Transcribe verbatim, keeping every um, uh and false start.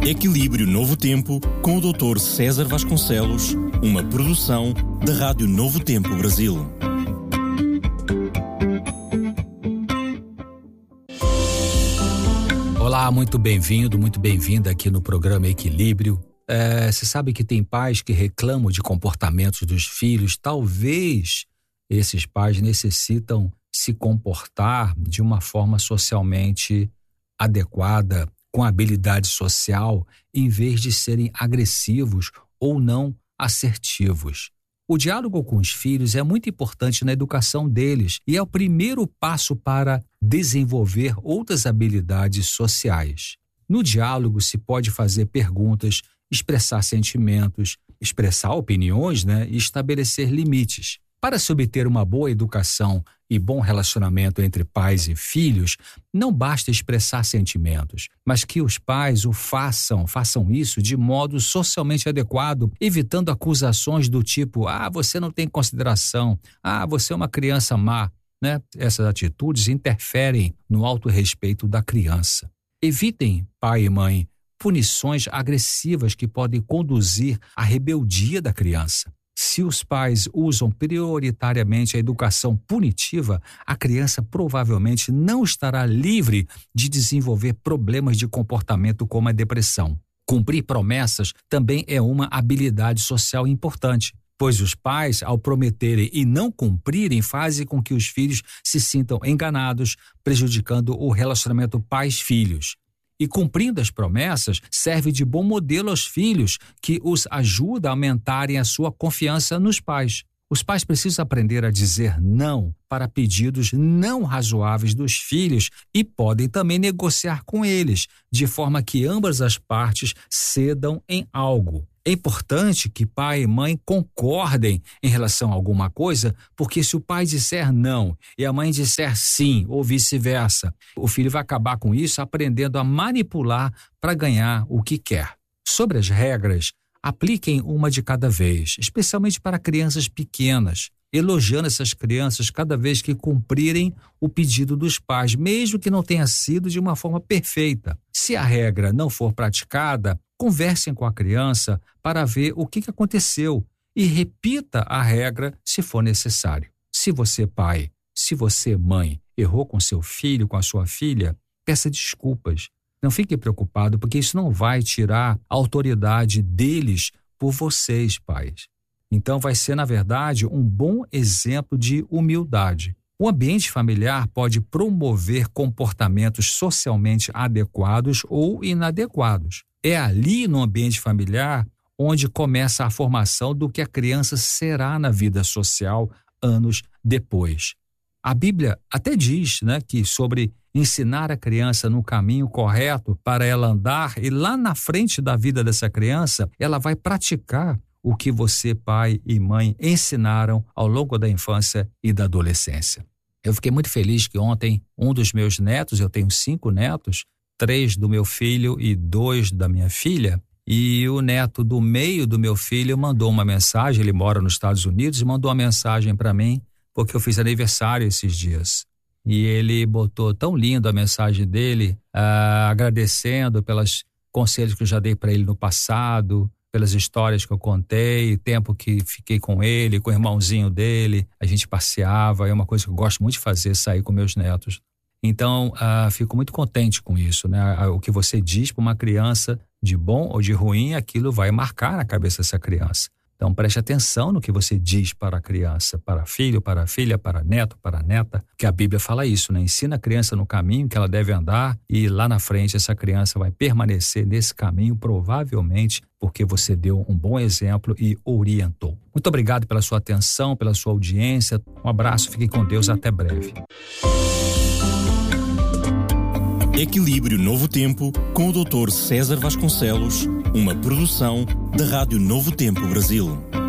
Equilíbrio Novo Tempo, com o doutor César Vasconcelos, uma produção da Rádio Novo Tempo Brasil. Olá, muito bem-vindo, muito bem-vinda aqui no programa Equilíbrio. É, você sabe que tem pais que reclamam de comportamentos dos filhos. Talvez esses pais necessitam se comportar de uma forma socialmente adequada, com habilidade social, em vez de serem agressivos ou não assertivos. O diálogo com os filhos é muito importante na educação deles e é o primeiro passo para desenvolver outras habilidades sociais. No diálogo se pode fazer perguntas, expressar sentimentos, expressar opiniões, né, e estabelecer limites. Para se obter uma boa educação e bom relacionamento entre pais e filhos, não basta expressar sentimentos, mas que os pais o façam, façam isso de modo socialmente adequado, evitando acusações do tipo, ah, você não tem consideração, ah, você é uma criança má, né? Essas atitudes interferem no autorrespeito da criança. Evitem, pai e mãe, punições agressivas que podem conduzir à rebeldia da criança. Se os pais usam prioritariamente a educação punitiva, a criança provavelmente não estará livre de desenvolver problemas de comportamento como a depressão. Cumprir promessas também é uma habilidade social importante, pois os pais, ao prometerem e não cumprirem, fazem com que os filhos se sintam enganados, prejudicando o relacionamento pais-filhos. E cumprindo as promessas, serve de bom modelo aos filhos, que os ajuda a aumentarem a sua confiança nos pais. Os pais precisam aprender a dizer não para pedidos não razoáveis dos filhos e podem também negociar com eles, de forma que ambas as partes cedam em algo. É importante que pai e mãe concordem em relação a alguma coisa, porque se o pai disser não e a mãe disser sim, ou vice-versa, o filho vai acabar com isso aprendendo a manipular para ganhar o que quer. Sobre as regras, apliquem uma de cada vez, especialmente para crianças pequenas, elogiando essas crianças cada vez que cumprirem o pedido dos pais, mesmo que não tenha sido de uma forma perfeita. Se a regra não for praticada, conversem com a criança para ver o que aconteceu e repita a regra se for necessário. Se você, pai, se você, mãe, errou com seu filho, com a sua filha, peça desculpas. Não fique preocupado, porque isso não vai tirar a autoridade deles por vocês, pais. Então vai ser, na verdade, um bom exemplo de humildade. O ambiente familiar pode promover comportamentos socialmente adequados ou inadequados. É ali no ambiente familiar onde começa a formação do que a criança será na vida social anos depois. A Bíblia até diz, né, que sobre ensinar a criança no caminho correto para ela andar, e lá na frente da vida dessa criança, ela vai praticar o que você, pai e mãe, ensinaram ao longo da infância e da adolescência. Eu fiquei muito feliz que ontem um dos meus netos, eu tenho cinco netos, três do meu filho e dois da minha filha, e o neto do meio do meu filho mandou uma mensagem, ele mora nos Estados Unidos, e mandou uma mensagem para mim, porque eu fiz aniversário esses dias. E ele botou tão lindo a mensagem dele, ah, agradecendo pelos conselhos que eu já dei para ele no passado, pelas histórias que eu contei, tempo que fiquei com ele, com o irmãozinho dele, a gente passeava, é uma coisa que eu gosto muito de fazer, sair com meus netos. Então, ah, fico muito contente com isso, né? O que você diz para uma criança, de bom ou de ruim, aquilo vai marcar na cabeça dessa criança. Então, preste atenção no que você diz para a criança, para filho, para filha, para neto, para neta, que a Bíblia fala isso, né? Ensina a criança no caminho que ela deve andar e lá na frente essa criança vai permanecer nesse caminho, provavelmente porque você deu um bom exemplo e orientou. Muito obrigado pela sua atenção, pela sua audiência. Um abraço, fique com Deus, até breve. Equilíbrio Novo Tempo, com o doutor César Vasconcelos, uma produção da Rádio Novo Tempo Brasil.